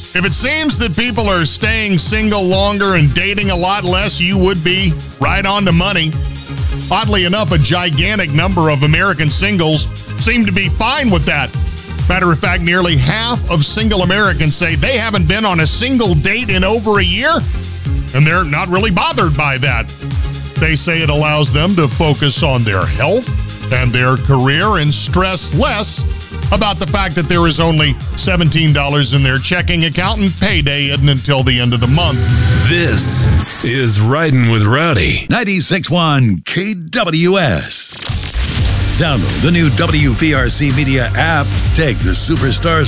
If it seems that people are staying single longer and dating a lot less, you would be right on the money. Oddly enough, a gigantic number of American singles seem to be fine with that. Matter of fact, nearly half of single Americans say they haven't been on a single date in over a year, and they're not really bothered by that. They say it allows them to focus on their health and their career and stress less about the fact that there is only $17 in their checking account and payday isn't until the end of the month. This is Riding with Rowdy. 96.1 KWS. Download the new WVRC Media app. Take the Superstars